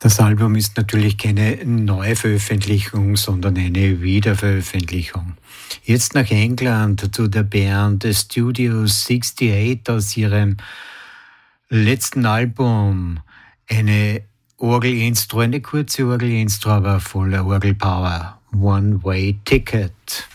Das Album ist natürlich keine Neuveröffentlichung, sondern eine Wiederveröffentlichung. Jetzt nach England zu der Band Studio 68 aus ihrem letzten Album. Eine kurze Orgelintro, aber voller Orgelpower. One-Way Ticket.